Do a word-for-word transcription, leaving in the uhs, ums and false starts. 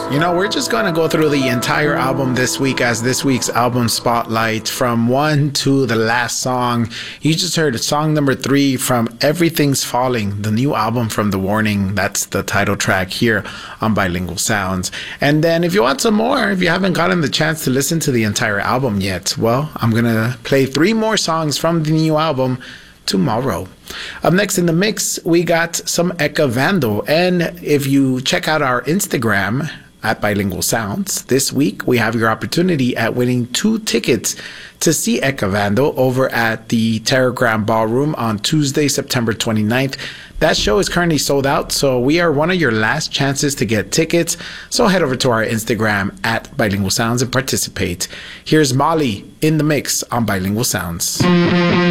You know, we're just going to go through the entire album this week as this week's album spotlight from one to the last song. You just heard song number three from Everything's Falling, the new album from The Warning. That's the title track here on Bilingual Sounds. And then if you want some more, if you haven't gotten the chance to listen to the entire album yet, well, I'm going to play three more songs from the new album tomorrow. Up next in the mix, we got some Eka Vandal. And if you check out our Instagram at Bilingual Sounds, this week we have your opportunity at winning two tickets to see Eka Vandal over at the Terragram Ballroom on Tuesday, September twenty-ninth. That show is currently sold out, so we are one of your last chances to get tickets. So head over to our Instagram at Bilingual Sounds and participate. Here's Molly in the mix on Bilingual Sounds.